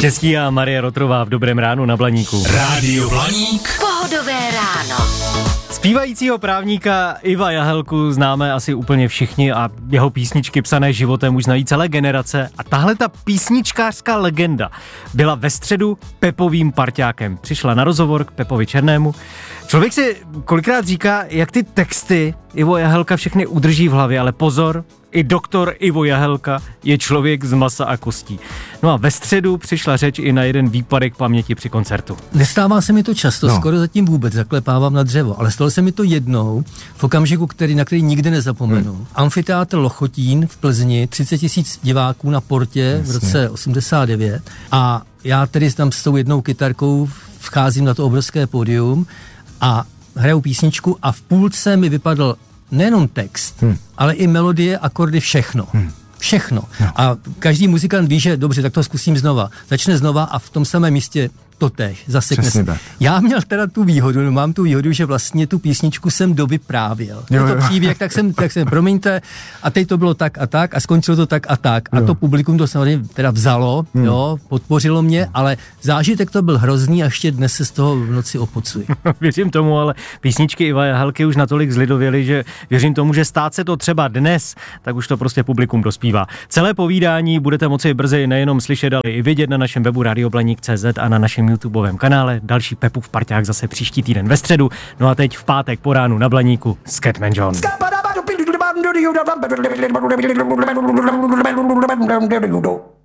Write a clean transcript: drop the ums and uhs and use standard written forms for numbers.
Štěstí a Marie Rotrová v Dobrém ránu na Blaníku. Rádio Blaník. Pohodové ráno. Zpívajícího právníka Iva Jahelku známe asi úplně všichni a jeho písničky psané životem už znají celé generace a tahle ta písničkářská legenda byla ve středu Pepovým parťákem. Přišla na rozhovor k Pepovi Černému. Člověk si kolikrát říká, jak ty texty Ivo Jahelka všechny udrží v hlavě, ale pozor, i doktor Ivo Jahelka je člověk z masa a kostí. No a ve středu přišla řeč i na jeden výpadek paměti při koncertu. Nestává se mi to často, skoro zatím vůbec, zaklepávám na dřevo, ale stalo se mi to jednou v okamžiku, na který nikdy nezapomenu. Amfiteátr Lochotín v Plzni, 30 000 diváků na Portě v roce 89 a já tedy tam s tou jednou kytarkou vcházím na to obrovské pódium a hraju písničku a v půlce mi vypadl nejenom text, ale i melodie, akordy, všechno. Všechno. No. A každý muzikant ví, že dobře, tak to zkusím znova. Začne znova a v tom samém místě totéž, zasekne se. Já měl teda tu výhodu, mám tu výhodu, že vlastně tu písničku jsem dovyprávěl. To příběh, tak jsem, promiňte, a teď to bylo tak a skončilo to tak a tak. A to publikum to samozřejmě teda vzalo, podpořilo mě, ale zážitek to byl hrozný a ještě dnes se z toho v noci opocuji. Věřím tomu, ale písničky Iva Jahelky už natolik zlidověly, že věřím tomu, že stát se to třeba dnes, tak už to prostě publikum dospívá. Celé povídání budete moci brzy nejenom slyšet, ale i vidět na našem webu radioblanik.cz a na našem YouTubeovém kanále. Další Pepův parťák zase příští týden ve středu. No a teď v pátek po ránu na Blaníku Scatman John.